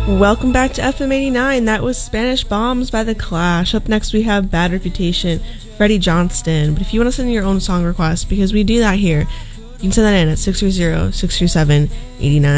Welcome back to FM 89. That was Spanish Bombs by The Clash. Up next we have Bad Reputation, Freddie Johnston. But if you want to send in your own song request, because we do that here, you can send that in at 630-637-89.